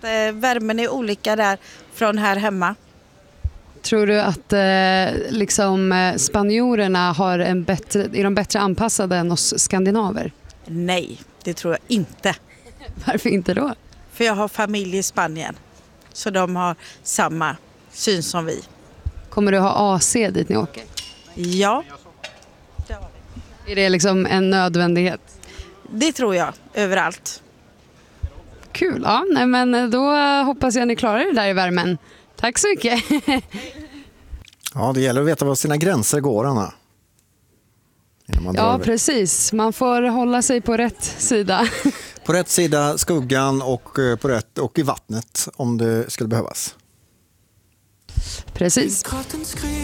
värmen är olika där från här hemma. Tror du att spanjorerna är de bättre anpassade än oss skandinaver? Nej, det tror jag inte. Varför inte då? För jag har familj i Spanien. Så de har samma syn som vi. Kommer du ha AC dit ni åker? Ja. Är det liksom en nödvändighet? Det tror jag, överallt. Kul, ja. Nej, men då hoppas jag ni klarar det där i värmen. Tack så mycket. Ja, det gäller att veta var sina gränser går, Anna. Ja, precis. Man får hålla sig på rätt sida. På rätt sida skuggan och på rätt och i vattnet om det skulle behövas. Precis.